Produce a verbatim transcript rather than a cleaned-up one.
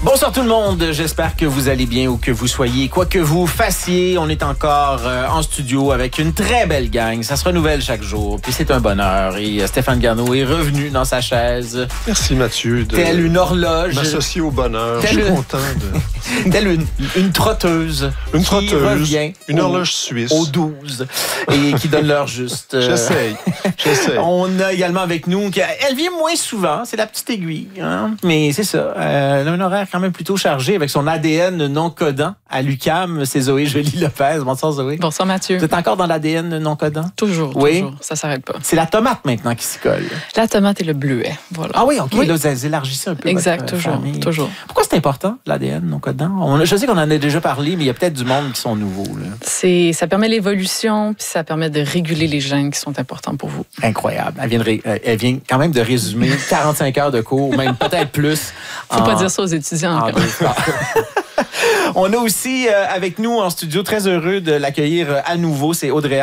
Bonsoir tout le monde, j'espère que vous allez bien ou que vous soyez, quoi que vous fassiez. On est encore euh, en studio avec une très belle gang. Ça se renouvelle chaque jour, puis c'est un bonheur. Et euh, Stéphane Garneau est revenu dans sa chaise. Merci Mathieu. De telle une horloge. M'associer au bonheur. Je suis une... content de... telle une, une trotteuse. Une qui trotteuse. Revient une au, horloge suisse. Au douze. Et qui donne l'heure juste. Euh... J'essaye. J'essaye. On a également avec nous, elle vient moins souvent, c'est la petite aiguille. Hein? Mais c'est ça. Euh, elle a un horaire quand même plutôt chargé avec son A D N non codant à l'U Q A M. C'est Zoé Joly-Lopez. Bonsoir Zoé. Bonsoir Mathieu. Vous êtes encore dans l'A D N non codant? Toujours, oui. toujours. Ça s'arrête pas. C'est la tomate maintenant qui s'y colle. La tomate et le bleuet. Voilà. Ah oui, OK. Oui. Là, vous élargissez un peu exact, votre toujours, famille. toujours. Pourquoi c'est important, l'A D N non codant? On, je sais qu'on en a déjà parlé, mais il y a peut-être du monde qui sont nouveaux. Là. C'est, ça permet l'évolution, puis ça permet de réguler les gènes qui sont importants pour vous. Incroyable. Elle vient, de, elle vient quand même de résumer quarante-cinq heures de cours, même peut-être plus. Faut en, pas dire ça aux étudiants. En On a aussi euh, avec nous en studio, très heureux de l'accueillir à nouveau, c'est Audrey